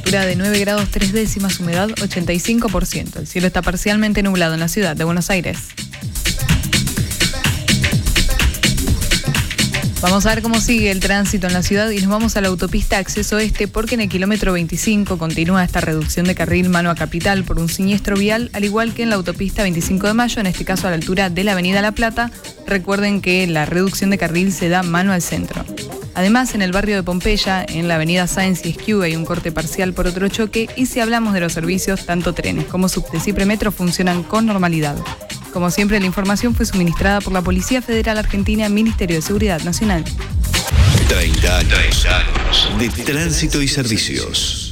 temperatura de 9 grados 3 décimas, humedad 85%. El cielo está parcialmente nublado en la ciudad de Buenos Aires. Vamos a ver cómo sigue el tránsito en la ciudad y nos vamos a la autopista Acceso Este porque en el kilómetro 25 continúa esta reducción de carril mano a Capital por un siniestro vial, al igual que en la autopista 25 de Mayo, en este caso a la altura de la avenida La Plata. Recuerden que la reducción de carril se da mano al centro. Además, en el barrio de Pompeya, en la avenida Sáenz y Esquiú, hay un corte parcial por otro choque y si hablamos de los servicios, tanto trenes como subtes y premetro funcionan con normalidad. Como siempre, la información fue suministrada por la Policía Federal Argentina, Ministerio de Seguridad Nacional. 30 años de tránsito y servicios.